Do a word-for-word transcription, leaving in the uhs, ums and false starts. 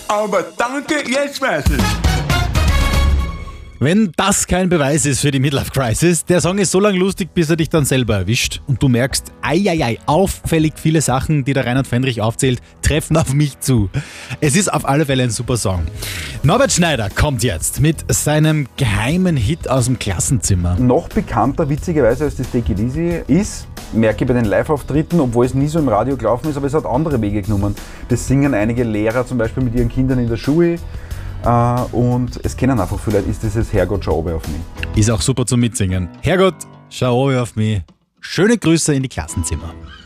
Aber danke, jetzt weiß ich. Wenn das kein Beweis ist für die Midlife-Crisis, der Song ist so lang lustig, bis er dich dann selber erwischt und du merkst, eieiei, auffällig viele Sachen, die der Reinhard Fendrich aufzählt, treffen auf mich zu. Es ist auf alle Fälle ein super Song. Norbert Schneider kommt jetzt mit seinem geheimen Hit aus dem Klassenzimmer. Noch bekannter, witzigerweise, als das Take It Easy ist, merke ich bei den Live-Auftritten, obwohl es nie so im Radio gelaufen ist, aber es hat andere Wege genommen. Das singen einige Lehrer zum Beispiel mit ihren Kindern in der Schule. Uh, und es kennen einfach viele Leute, ist dieses Herrgott, schau oben auf mich. Ist auch super zum Mitsingen. Herrgott, schau oben auf mich. Schöne Grüße in die Klassenzimmer.